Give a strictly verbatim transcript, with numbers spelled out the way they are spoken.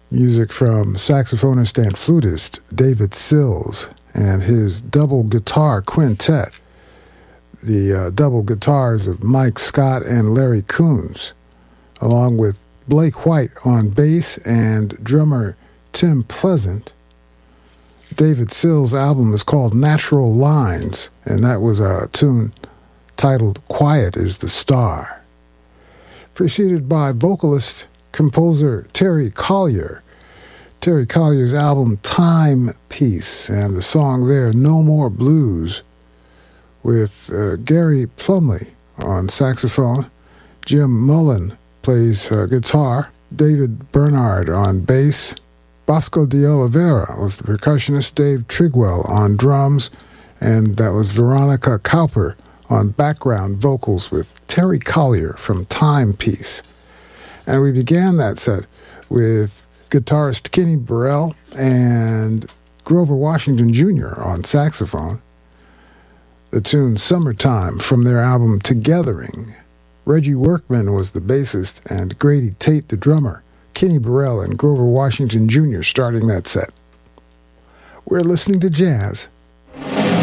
Music from saxophonist and flutist David Sills and his double guitar quintet, the uh, double guitars of Mike Scott and Larry Coons, along with Blake White on bass and drummer Tim Pleasant. David Sills' album is called Natural Lines, and that was a tune titled Quiet is the Star. Preceded by vocalist, composer Terry Collier. Terry Collier's album Timepiece, and the song there, No More Blues, with uh, Gary Plumley on saxophone. Jim Mullen plays uh, guitar. David Bernard on bass. Bosco de Oliveira was the percussionist. Dave Trigwell on drums. And that was Veronica Cowper on background vocals with Terry Collier from Timepiece. And we began that set with guitarist Kenny Burrell and Grover Washington Junior on saxophone. The tune Summertime from their album Togethering. Reggie Workman was the bassist and Grady Tate the drummer. Kenny Burrell and Grover Washington Junior starting that set. We're listening to jazz